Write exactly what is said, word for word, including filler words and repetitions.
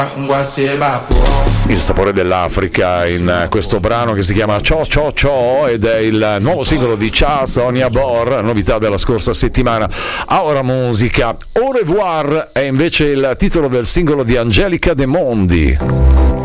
Il sapore dell'Africa in questo brano che si chiama Ciò Ciò Ciò ed è il nuovo singolo di Cha Sonia Bor, novità della scorsa settimana. Ora musica. Au revoir è invece il titolo del singolo di Angelica De Mondi.